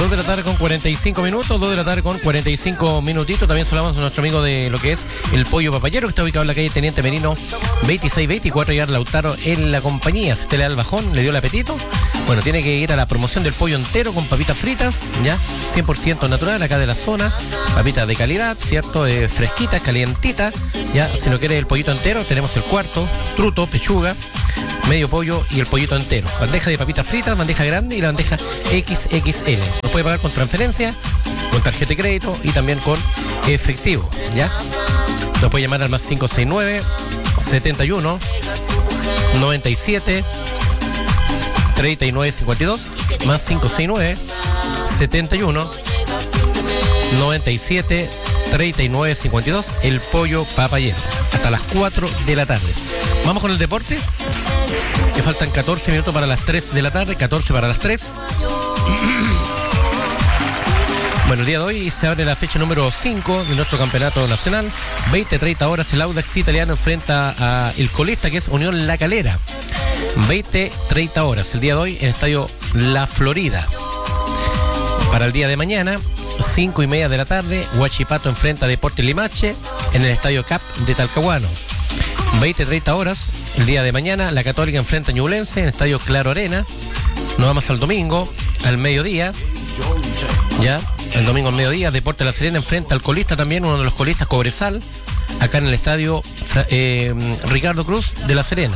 2 de la tarde con 45 minutos, 2 de la tarde con 45 minutitos. También saludamos a nuestro amigo de lo que es el Pollo Papayero, que está ubicado en la calle Teniente Merino 2624, y Lautaro en la compañía. Si usted le da el bajón, le dio el apetito, bueno, tiene que ir a la promoción del pollo entero con papitas fritas, ya, 100% natural, acá de la zona, papitas de calidad, ¿cierto? Fresquitas, calientitas, ya, si no quiere el pollito entero, tenemos el cuarto, truto, pechuga, medio pollo y el pollito entero. Bandeja de papitas fritas, bandeja grande y la bandeja XXL. Lo puede pagar con transferencia, con tarjeta de crédito y también con efectivo, ¿ya? Lo puede llamar al más 569 71 97 3952, más 569 71 97 3952, el Pollo Papayero, hasta las 4 de la tarde. Vamos con el deporte, que faltan 14 minutos para las 3 de la tarde, 14 para las 3. Bueno, el día de hoy se abre la fecha número 5 de nuestro campeonato nacional. 20-30 horas, el Audax Italiano enfrenta a el colista, que es Unión La Calera. 20-30 horas, el día de hoy en el estadio La Florida. Para el día de mañana, 5:30 de la tarde, Huachipato enfrenta a Deportes Limache en el estadio CAP de Talcahuano. 20-30 horas, el día de mañana, la Católica enfrenta a Ñublense en el estadio Claro Arena. Nos vamos al domingo, al mediodía, ya, el domingo al mediodía, Deportes La Serena enfrenta al colista también, uno de los colistas, Cobresal, acá en el estadio Ricardo Cruz de La Serena.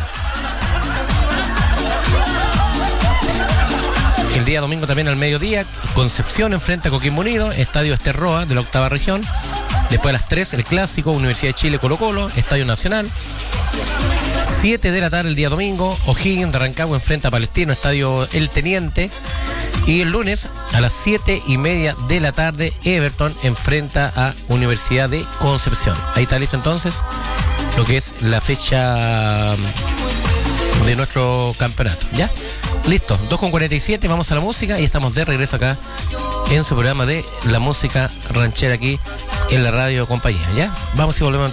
El día domingo también al mediodía, Concepción enfrenta a Coquimbo Unido, estadio Esterroa de la 8ª región. Después a las 3, el clásico, Universidad de Chile Colo-Colo, Estadio Nacional. 7 de la tarde el día domingo, O'Higgins de Rancagua enfrenta a Palestino, Estadio El Teniente. Y el lunes a las 7:30 de la tarde, Everton enfrenta a Universidad de Concepción. Ahí está listo entonces lo que es la fecha de nuestro campeonato, ¿ya? Listo, 2:47, vamos a la música y estamos de regreso acá en su programa de la música ranchera aquí en la radio compañía, ¿ya? Vamos y volvemos entonces.